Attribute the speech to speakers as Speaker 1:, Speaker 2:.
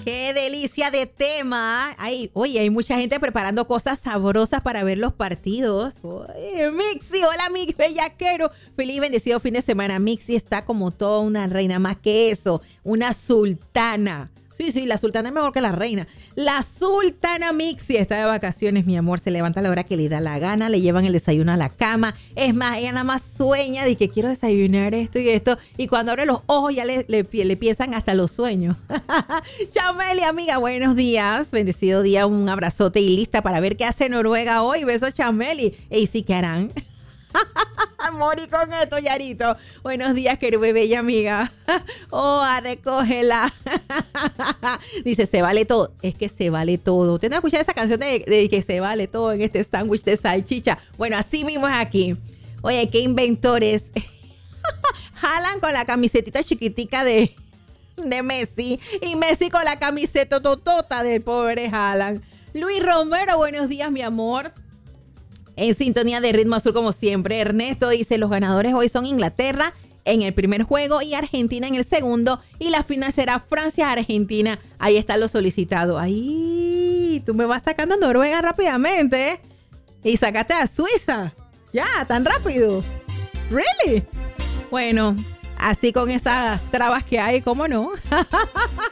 Speaker 1: ¡Qué delicia de tema! Ay, oye, hay mucha gente preparando cosas sabrosas para ver los partidos. Oye, Mixi, hola, mi bellaquero. Feliz y bendecido fin de semana. Mixi está como toda una reina, más que eso, una sultana. Sí, la sultana es mejor que la reina. La sultana Mixi está de vacaciones, mi amor. Se levanta a la hora que le da la gana, le llevan el desayuno a la cama. Es más, ella nada más sueña de que quiero desayunar esto y esto. Y cuando abre los ojos ya le piensan hasta los sueños. Chameli, amiga, buenos días. Bendecido día, un abrazote y lista para ver qué hace Noruega hoy. Besos, Chameli. Y sí, ¿qué harán? Morí con esto, Yarito. Buenos días, querube bella amiga. Oh, recógela. Dice, se vale todo. Es que se vale todo. ¿Usted no ha escuchado esa canción de que se vale todo en este sándwich de salchicha? Bueno, así mismo es aquí. Oye, qué inventores. Jalan con la camisetita chiquitica de Messi. Y Messi con la camiseta totota del pobre Haaland. Luis Romero, buenos días, mi amor. En sintonía de Ritmo Azul como siempre. Ernesto dice, los ganadores hoy son Inglaterra en el primer juego y Argentina en el segundo. Y la final será Francia-Argentina. Ahí está lo solicitado. Ay, tú me vas sacando a Noruega rápidamente, ¿eh? Y sacaste a Suiza. Ya, tan rápido. ¿Really? Bueno, así con esas trabas que hay, ¿cómo no?